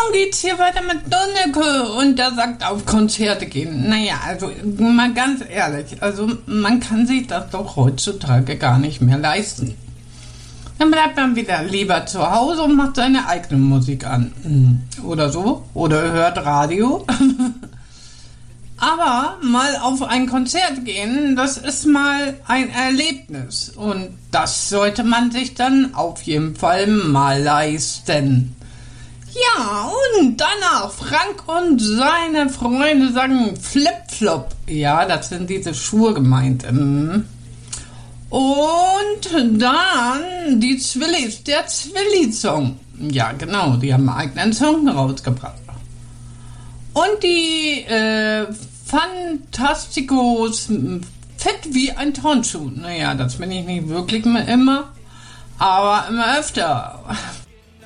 geht's hier weiter mit Donneke und der sagt, auf Konzerte gehen. Naja, also mal ganz ehrlich, also man kann sich das doch heutzutage gar nicht mehr leisten. Dann bleibt man wieder lieber zu Hause und macht seine eigene Musik an. Oder so. Oder hört Radio. Aber mal auf ein Konzert gehen, das ist mal ein Erlebnis. Und das sollte man sich dann auf jeden Fall mal leisten. Ja, und danach Frank und seine Freunde sagen Flip-Flop. Ja, das sind diese Schuhe gemeint. Und dann die Zwillis, der Zwilli-Song. Ja, genau, die haben einen eigenen Song rausgebracht. Und die Fantasticos, fett wie ein Turnschuh. Naja, das bin ich nicht wirklich immer, aber immer öfter.